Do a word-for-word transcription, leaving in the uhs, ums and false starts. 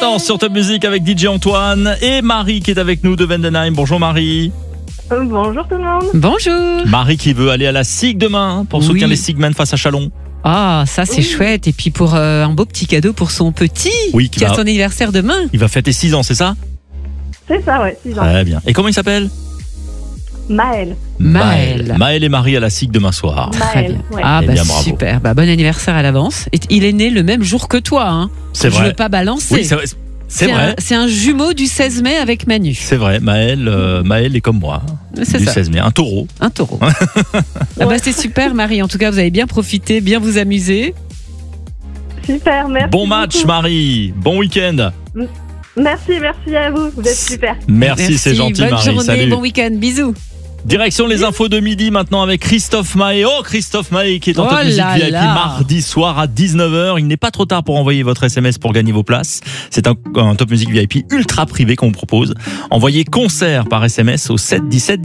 l'instant sur Top Music avec D J Antoine et Marie qui est avec nous de Vendenheim. Bonjour Marie. Euh, bonjour tout le monde. Bonjour. Marie qui veut aller à la S I G demain pour Oui. soutenir les Sigmen face à Chalon. Ah, ça c'est Oui. chouette. Et puis pour euh, un beau petit cadeau pour son petit Oui, qui qui a va- son anniversaire demain. Il va fêter six ans, c'est ça? C'est ça, ouais, six ans. Très bien. Et comment il s'appelle? Maël. Maël. Maël et Marie à la S I G demain soir. Très Maël, bien. ouais. Ah Eh bah bien, bravo. super. Bah, bon anniversaire à l'avance. Et il est né le même jour que toi. Hein. C'est Je vrai. veux pas balancer. Oui, c'est vrai. C'est C'est un, vrai. c'est un jumeau du seize mai avec Manu. C'est vrai. Maël, euh, Maël est comme moi. C'est Du ça. seize mai. Un taureau. Un taureau. Ah bah c'est super Marie. En tout cas, vous avez bien profité, bien vous amuser. Super, merci. Bon match beaucoup. Marie. Bon week-end. Merci, merci à vous. Vous êtes super. Merci, c'est gentil Bonne Marie. journée, Salut. bon week-end. Bisous. Direction les infos de midi maintenant avec Christophe Maé. Oh, Christophe Maé qui est en Oh Top Music là V I P là. mardi soir à dix-neuf heures. Il n'est pas trop tard pour envoyer votre S M S pour gagner vos places. C'est un, un Top Music V I P ultra privé qu'on vous propose. Envoyez concert par S M S au sept dix-sept.